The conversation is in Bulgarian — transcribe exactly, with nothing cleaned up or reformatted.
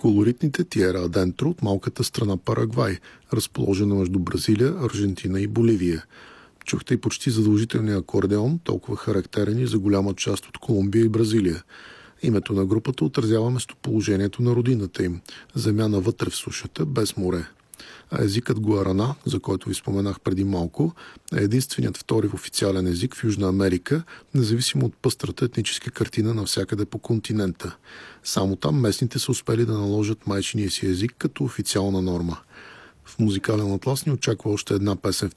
колоритните Тиера Адентро от малката страна Парагвай, разположена между Бразилия, Аржентина и Боливия. Чухте и почти задължителния акордеон, толкова характерен и за голяма част от Колумбия и Бразилия. Името на групата отразява местоположението на родината им – земя навътре в сушата, без море. А езикът гуарана, за който ви споменах преди малко, е единственият втори официален език в Южна Америка, независимо от пъстрата етническа картина навсякъде по континента. Само там местните са успели да наложат майчиния си език като официална норма. В музикален атлас ни очаква още една песен в